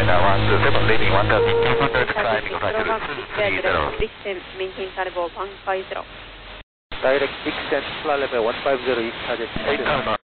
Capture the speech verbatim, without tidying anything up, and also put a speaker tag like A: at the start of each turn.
A: radar one two seven, leaving one thirty, two hundred, climbing five zero two three zero.
B: Dixon, maintain level one five zero.
C: Direct Dixon, flight level one five zero, east target.